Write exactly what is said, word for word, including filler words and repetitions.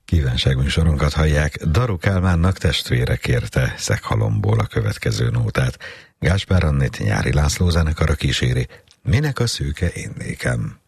Kívánságműsorunkat hallják. Daru Kálmánnak testvére kérte Szeghalomból a következő nótát. Gáspár Annit Nyári László zenekara kíséri. Minek a szőke én nékem?